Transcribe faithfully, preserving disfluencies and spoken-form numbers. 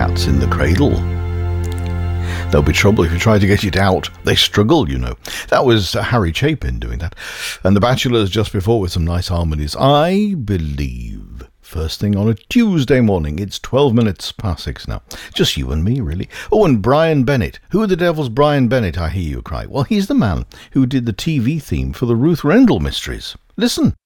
Cat's in the Cradle. There'll be trouble if you try to get it out. They struggle, you know. That was uh, Harry Chapin doing that. And The Bachelors just before with some nice harmonies. I Believe. First thing on a Tuesday morning. It's twelve minutes past six now. Just you and me, really. Oh, and Brian Bennett. Who the devil's Brian Bennett, I hear you cry? Well, he's the man who did the T V theme for the Ruth Rendell Mysteries. Listen.